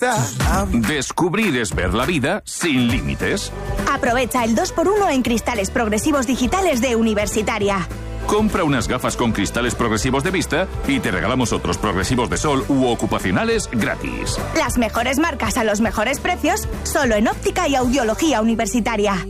vista. Descubrir es ver la vida sin límites. Aprovecha el 2x1 en cristales progresivos digitales de Universitaria. Compra unas gafas con cristales progresivos de vista y te regalamos otros progresivos de sol u ocupacionales gratis. Las mejores marcas a los mejores precios, solo en óptica y audiología Universitaria.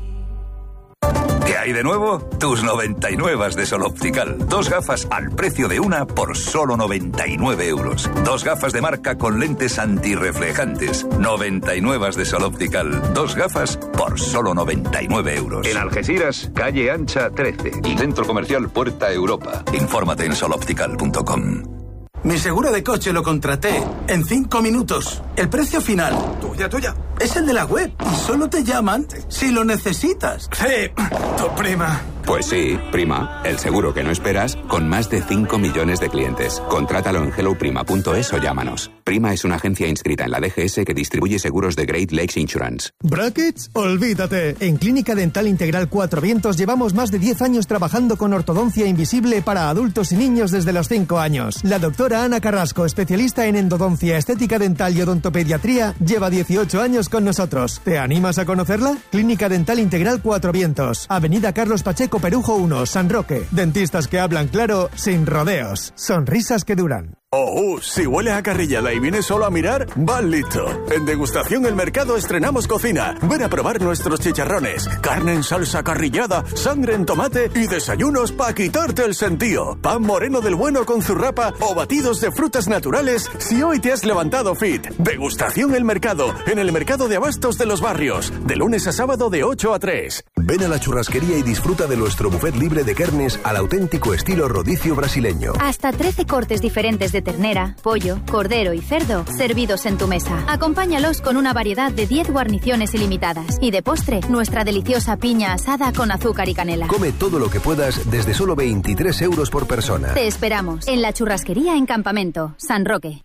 ¿Qué hay de nuevo? Tus 99 de Sol Optical. 2 gafas al precio de una por solo 99 euros. 2 gafas de marca con lentes antirreflejantes. 99 de Sol Optical. 2 gafas por solo 99 euros. En Algeciras, calle Ancha 13. Y Centro Comercial Puerta Europa. Infórmate en soloptical.com. Mi seguro de coche lo contraté en 5 minutos. El precio final. Tuya. Es el de la web. Y solo te llaman si lo necesitas. Sí, tu prima. Pues sí, Prima, el seguro que no esperas, con más de 5 millones de clientes. Contrátalo en helloprima.es o llámanos. Prima es una agencia inscrita en la DGS que distribuye seguros de Great Lakes Insurance. ¿Brackets? Olvídate. En Clínica Dental Integral Cuatro Vientos llevamos más de 10 años trabajando con ortodoncia invisible para adultos y niños desde los 5 años. La doctora Ana Carrasco, especialista en endodoncia, estética dental y odontopediatría, lleva 18 años con nosotros. ¿Te animas a conocerla? Clínica Dental Integral Cuatro Vientos, Avenida Carlos Pacheco Perujo 1, San Roque. Dentistas que hablan claro, sin rodeos. Sonrisas que duran. Si huele a carrillada y vienes solo a mirar, vas listo. En Degustación El Mercado estrenamos cocina. Ven a probar nuestros chicharrones, carne en salsa carrillada, sangre en tomate y desayunos para quitarte el sentido. Pan moreno del bueno con zurrapa o batidos de frutas naturales si hoy te has levantado fit. Degustación El Mercado, en el Mercado de Abastos de los Barrios, de lunes a sábado de 8 a 3. Ven a la churrasquería y disfruta de nuestro buffet libre de carnes al auténtico estilo rodicio brasileño. Hasta 13 cortes diferentes de ternera, pollo, cordero y cerdo servidos en tu mesa. Acompáñalos con una variedad de 10 guarniciones ilimitadas. Y de postre, nuestra deliciosa piña asada con azúcar y canela. Come todo lo que puedas desde solo 23 euros por persona. Te esperamos en la churrasquería en Campamento, San Roque.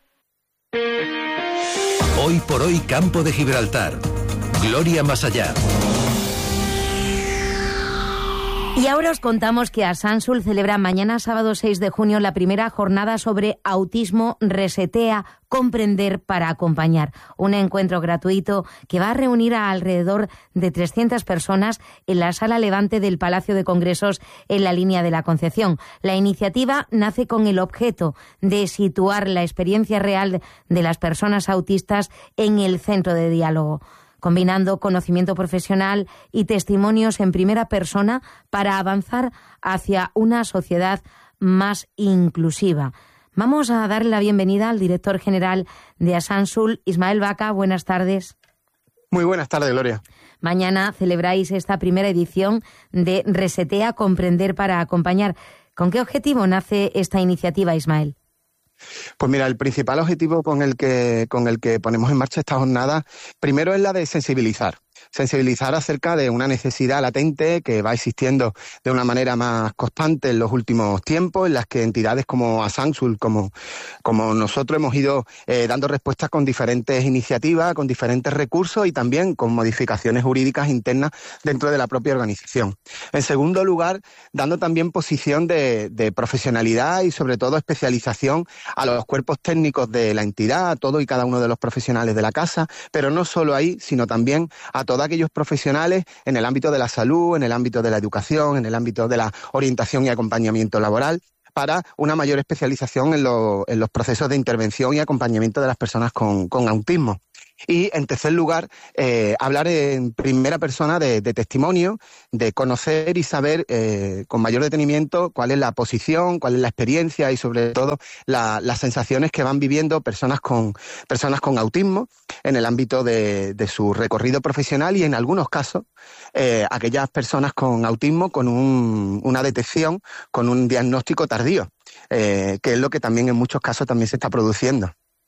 Hoy por hoy, Campo de Gibraltar. Gloria más allá. Y ahora os contamos que Asansul celebra mañana, sábado 6 de junio, la primera jornada sobre autismo Resetea, comprender para acompañar. Un encuentro gratuito que va a reunir a alrededor de 300 personas en la Sala Levante del Palacio de Congresos en la línea de la Concepción. La iniciativa nace con el objeto de situar la experiencia real de las personas autistas en el centro de diálogo, combinando conocimiento profesional y testimonios en primera persona para avanzar hacia una sociedad más inclusiva. Vamos a darle la bienvenida al director general de Asansul, Ismael Baca. Buenas tardes. Muy buenas tardes, Gloria. Mañana celebráis esta primera edición de Resetea, comprender para acompañar. ¿Con qué objetivo nace esta iniciativa, Ismael? Pues mira, el principal objetivo con el que ponemos en marcha esta jornada, primero es la de sensibilizar acerca de una necesidad latente que va existiendo de una manera más constante en los últimos tiempos, en las que entidades como Asansul, como nosotros hemos ido dando respuestas con diferentes iniciativas, con diferentes recursos y también con modificaciones jurídicas internas dentro de la propia organización. En segundo lugar, dando también posición de profesionalidad y sobre todo especialización a los cuerpos técnicos de la entidad, a todo y cada uno de los profesionales de la casa, pero no solo ahí, sino también a todos aquellos profesionales en el ámbito de la salud, en el ámbito de la educación, en el ámbito de la orientación y acompañamiento laboral, para una mayor especialización en los procesos de intervención y acompañamiento de las personas con autismo. Y, en tercer lugar, hablar en primera persona de testimonio, de conocer y saber con mayor detenimiento cuál es la posición, cuál es la experiencia y, sobre todo, las sensaciones que van viviendo personas con autismo en el ámbito de su recorrido profesional y, en algunos casos, aquellas personas con autismo con una detección, con un diagnóstico tardío, que es lo que también en muchos casos también se está produciendo.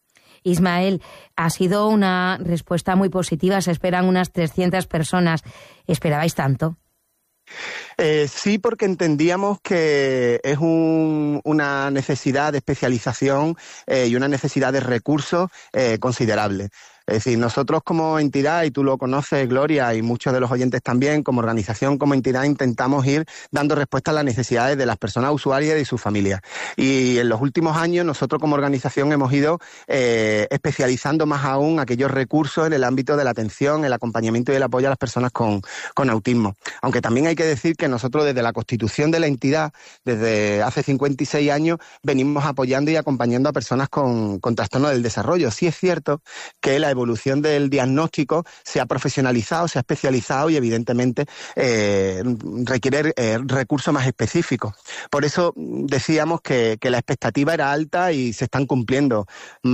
Ismael, ha sido una respuesta muy positiva, se esperan unas 300 personas. ¿Esperabais tanto? Sí, porque entendíamos que es una necesidad de especialización y una necesidad de recursos considerable. Es decir, nosotros como entidad, y tú lo conoces, Gloria, y muchos de los oyentes también, como organización, como entidad, intentamos ir dando respuesta a las necesidades de las personas usuarias y de sus familias. Y en los últimos años nosotros como organización hemos ido especializando más aún aquellos recursos en el ámbito de la atención, el acompañamiento y el apoyo a las personas con autismo. Aunque también hay que decir que nosotros desde la constitución de la entidad, desde hace 56 años, venimos apoyando y acompañando a personas con trastorno del desarrollo. Sí es cierto que la evolución del diagnóstico se ha profesionalizado, se ha especializado y evidentemente requiere recursos más específicos. Por eso decíamos que la expectativa era alta y se están cumpliendo.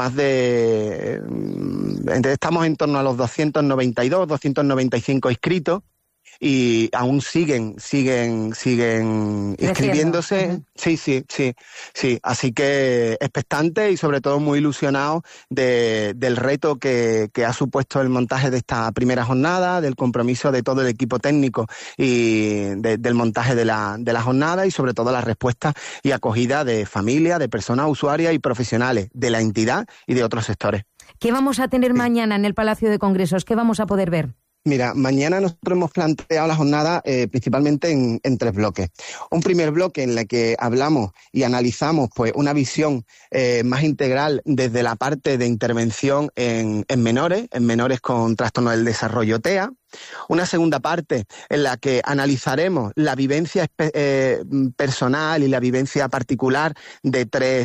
Estamos en torno a los 292, 295 inscritos. Y aún siguen inscribiéndose. Sí. Así que expectante y sobre todo muy ilusionado del reto que ha supuesto el montaje de esta primera jornada, del compromiso de todo el equipo técnico y del montaje de la jornada y sobre todo la respuesta y acogida de familias, de personas usuarias y profesionales de la entidad y de otros sectores. ¿Qué vamos a tener mañana en el Palacio de Congresos? ¿Qué vamos a poder ver? Mira, mañana nosotros hemos planteado la jornada principalmente en 3 bloques. Un primer bloque en el que hablamos y analizamos pues una visión más integral desde la parte de intervención en menores con trastorno del desarrollo TEA. Una segunda parte en la que analizaremos la vivencia personal y la vivencia particular de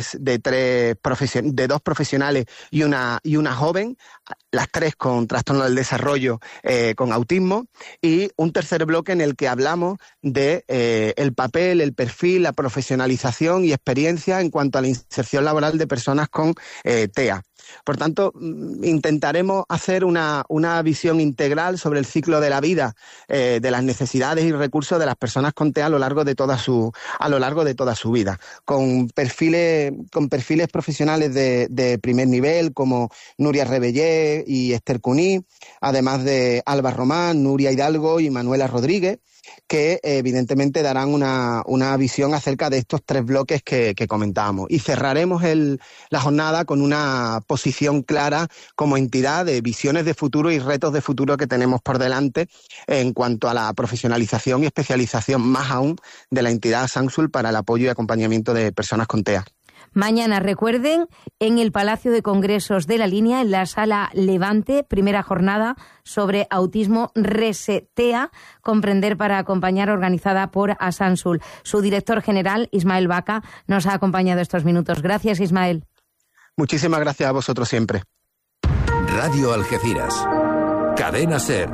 dos profesionales y una joven, las 3 con trastorno del desarrollo con autismo, y un tercer bloque en el que hablamos de el papel, el perfil, la profesionalización y experiencia en cuanto a la inserción laboral de personas con TEA. Por tanto, intentaremos hacer una visión integral sobre el ciclo de la vida, de las necesidades y recursos de las personas con TEA a lo largo de toda su vida, con perfiles profesionales de primer nivel como Nuria Rebellé y Esther Cuní, además de Alba Román, Nuria Hidalgo y Manuela Rodríguez, que evidentemente darán una visión acerca de estos 3 bloques que comentábamos. Y cerraremos la jornada con una posición clara como entidad de visiones de futuro y retos de futuro que tenemos por delante en cuanto a la profesionalización y especialización más aún de la entidad SANSUL para el apoyo y acompañamiento de personas con TEA. Mañana, recuerden, en el Palacio de Congresos de La Línea, en la Sala Levante, primera jornada sobre autismo Resetea, Comprender para Acompañar, organizada por Asansul. Su director general, Ismael Baca, nos ha acompañado estos minutos. Gracias, Ismael. Muchísimas gracias a vosotros siempre. Radio Algeciras. Cadena SER.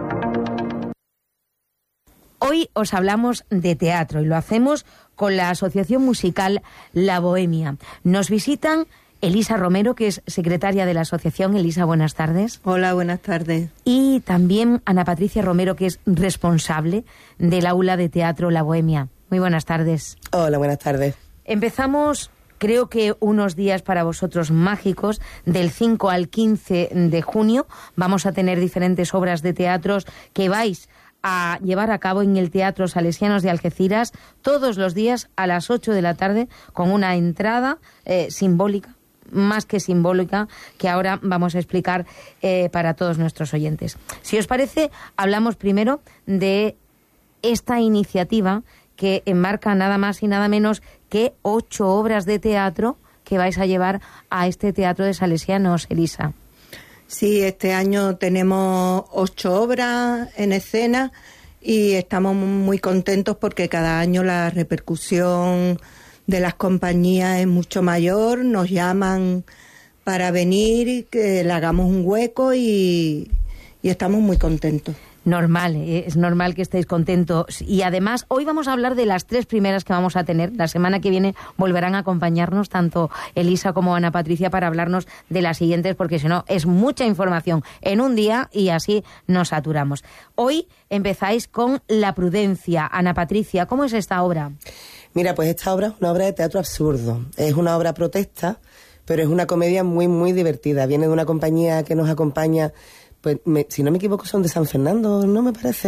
Hoy os hablamos de teatro y lo hacemos con la Asociación Musical La Bohemia. Nos visitan Elisa Romero, que es secretaria de la asociación. Elisa, buenas tardes. Hola, buenas tardes. Y también Ana Patricia Romero, que es responsable del aula de teatro La Bohemia. Muy buenas tardes. Hola, buenas tardes. Empezamos, creo que unos días para vosotros mágicos. Del 5 al 15 de junio vamos a tener diferentes obras de teatros que vais a llevar a cabo en el Teatro Salesianos de Algeciras todos los días a las 8 de la tarde con una entrada simbólica, más que simbólica, que ahora vamos a explicar para todos nuestros oyentes. Si os parece, hablamos primero de esta iniciativa que enmarca nada más y nada menos que 8 obras de teatro que vais a llevar a este Teatro de Salesianos, Elisa. Sí, este año tenemos 8 obras en escena y estamos muy contentos porque cada año la repercusión de las compañías es mucho mayor. Nos llaman para venir, que le hagamos un hueco y estamos muy contentos. Normal, es normal que estéis contentos. Y además, hoy vamos a hablar de las 3 primeras que vamos a tener. La semana que viene volverán a acompañarnos tanto Elisa como Ana Patricia para hablarnos de las siguientes, porque si no, es mucha información en un día y así nos saturamos. Hoy empezáis con La Prudencia. Ana Patricia, ¿cómo es esta obra? Mira, pues esta obra es una obra de teatro absurdo. Es una obra protesta, pero es una comedia muy, muy divertida. Viene de una compañía que nos acompaña. Pues si no me equivoco son de San Fernando, ¿no me parece?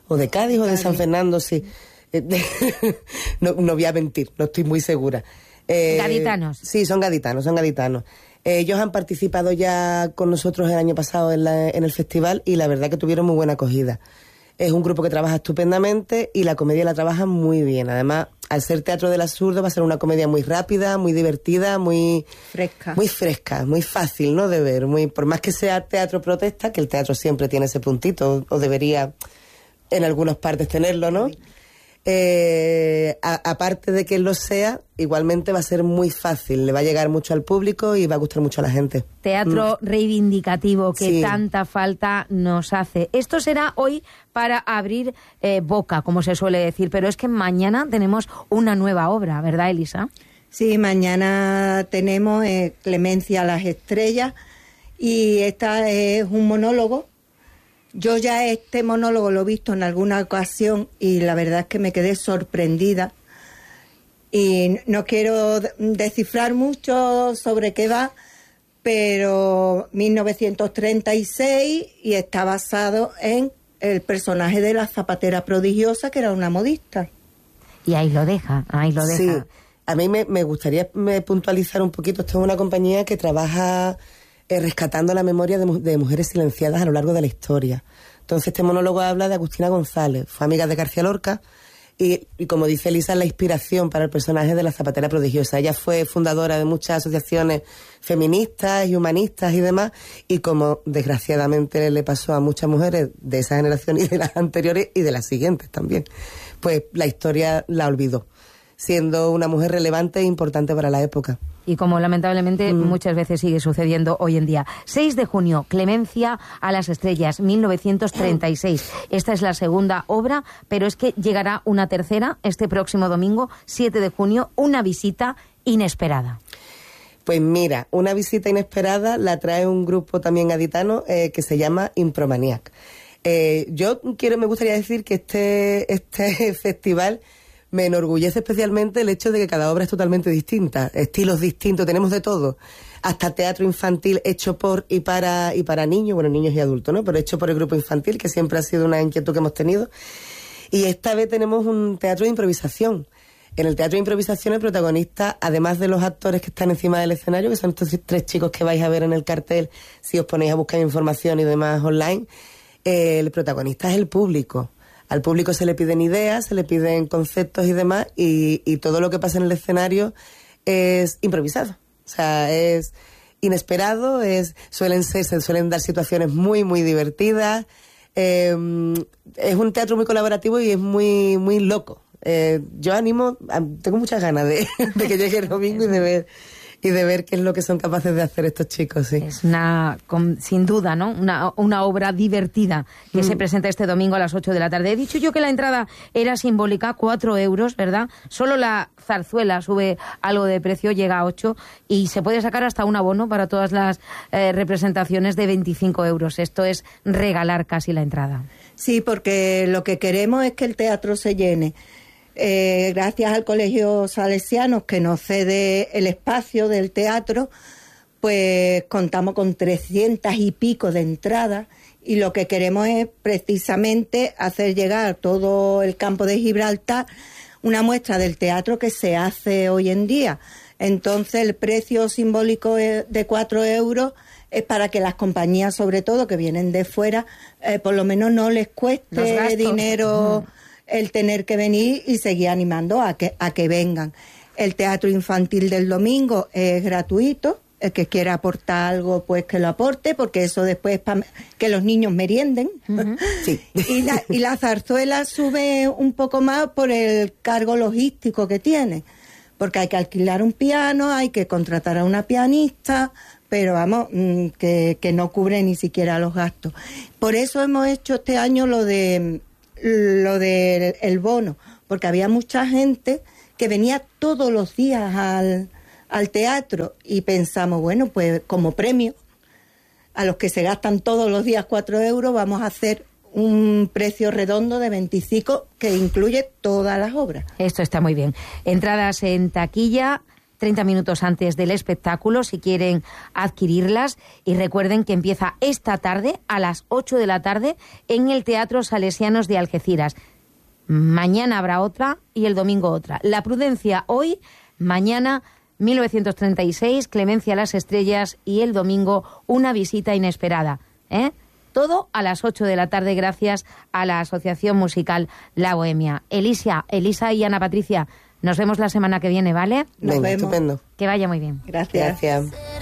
o de Cádiz o de San Fernando, sí. No voy a mentir, no estoy muy segura. Gaditanos. Sí, son gaditanos. Ellos han participado ya con nosotros el año pasado en el festival y la verdad que tuvieron muy buena acogida. Es un grupo que trabaja estupendamente y la comedia la trabaja muy bien. Además, al ser Teatro del Absurdo va a ser una comedia muy rápida, muy divertida, muy fresca, muy fácil, ¿no?, de ver. Por más que sea teatro protesta, que el teatro siempre tiene ese puntito, o debería en algunas partes tenerlo, ¿no? Aparte de que lo sea, igualmente va a ser muy fácil, le va a llegar mucho al público y va a gustar mucho a la gente. Teatro reivindicativo que tanta falta nos hace. Esto será hoy para abrir boca, como se suele decir, pero es que mañana tenemos una nueva obra, ¿verdad, Elisa? Sí, mañana tenemos Clemencia a las estrellas y esta es un monólogo. Yo ya este monólogo lo he visto en alguna ocasión y la verdad es que me quedé sorprendida. Y no quiero descifrar mucho sobre qué va, pero 1936 y está basado en el personaje de la zapatera prodigiosa, que era una modista. Y ahí lo deja. Sí, a mí me gustaría puntualizar un poquito. Esto es una compañía que trabaja rescatando la memoria de mujeres silenciadas a lo largo de la historia. Entonces este monólogo habla de Agustina González, fue amiga de García Lorca y como dice Elisa, es la inspiración para el personaje de la zapatera prodigiosa. Ella fue fundadora de muchas asociaciones feministas y humanistas y demás, y como desgraciadamente le pasó a muchas mujeres de esa generación y de las anteriores y de las siguientes también, pues la historia la olvidó, siendo una mujer relevante e importante para la época. Y como lamentablemente muchas veces sigue sucediendo hoy en día. 6 de junio, Clemencia a las estrellas, 1936. Esta es la segunda obra, pero es que llegará una tercera este próximo domingo, 7 de junio, una visita inesperada. Pues mira, una visita inesperada la trae un grupo también gaditano que se llama Impromaniac. Me gustaría decir que este festival me enorgullece especialmente el hecho de que cada obra es totalmente distinta, estilos distintos, tenemos de todo, hasta teatro infantil hecho por y para niños, bueno, niños y adultos, ¿no?, pero hecho por el grupo infantil, que siempre ha sido una inquietud que hemos tenido. Y esta vez tenemos un teatro de improvisación. En el teatro de improvisación el protagonista, además de los actores que están encima del escenario, que son estos 3 chicos que vais a ver en el cartel si os ponéis a buscar información y demás online, el protagonista es el público. Al público se le piden ideas, se le piden conceptos y demás, y todo lo que pasa en el escenario es improvisado. O sea, es inesperado, se suelen dar situaciones muy, muy divertidas. Es un teatro muy colaborativo y es muy, muy loco. Yo tengo muchas ganas de que llegue el domingo y de ver qué es lo que son capaces de hacer estos chicos, sí. Es sin duda, ¿no?, una obra divertida que se presenta este domingo a las 8 de la tarde. He dicho yo que la entrada era simbólica, 4 euros, ¿verdad? Solo la zarzuela sube algo de precio, llega a 8, y se puede sacar hasta un abono para todas las representaciones de 25 euros. Esto es regalar casi la entrada. Sí, porque lo que queremos es que el teatro se llene. Gracias al Colegio Salesianos, que nos cede el espacio del teatro, pues contamos con 300 y pico de entradas, y lo que queremos es precisamente hacer llegar a todo el campo de Gibraltar una muestra del teatro que se hace hoy en día. Entonces el precio simbólico de 4 euros es para que las compañías, sobre todo que vienen de fuera, por lo menos no les cueste dinero el tener que venir y seguir animando a que vengan. El teatro infantil del domingo es gratuito. El que quiera aportar algo, pues que lo aporte, porque eso después es para que los niños merienden. Sí. Y la zarzuela sube un poco más por el cargo logístico que tiene, porque hay que alquilar un piano, hay que contratar a una pianista, pero vamos, que no cubre ni siquiera los gastos. Por eso hemos hecho este año lo de el bono, porque había mucha gente que venía todos los días al teatro, y pensamos, bueno, pues como premio a los que se gastan todos los días 4 euros, vamos a hacer un precio redondo de 25 que incluye todas las obras. Esto está muy bien. Entradas en taquilla, 30 minutos antes del espectáculo si quieren adquirirlas. Y recuerden que empieza esta tarde a las 8 de la tarde en el Teatro Salesianos de Algeciras. Mañana habrá otra y el domingo otra. La Prudencia hoy, mañana 1936, Clemencia a las Estrellas y el domingo Una visita inesperada. Todo a las 8 de la tarde gracias a la Asociación Musical La Bohemia. Elisa y Ana Patricia, nos vemos la semana que viene, ¿vale? Nos vemos. Estupendo. Que vaya muy bien. Gracias.